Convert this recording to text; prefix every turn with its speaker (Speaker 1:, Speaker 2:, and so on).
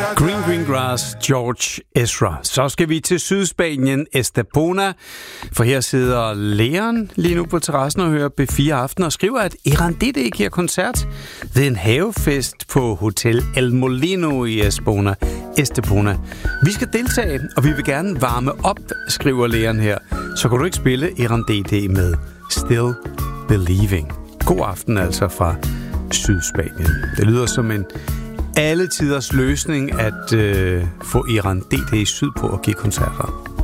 Speaker 1: Green Grass, George Ezra. Så skal vi til Sydspanien, Estepona, for her sidder Leon lige nu på terrassen og hører B4 Aften og skriver, at Erandite giver koncert ved en havefest på Hotel El Molino i Estepona. Vi skal deltage, og vi vil gerne varme op, skriver Leon her. Så kan du ikke spille Erandite med Still Believing. God aften altså fra Sydspanien. Det lyder som en alle tiders løsning at få Erandite i syd på at give koncerter.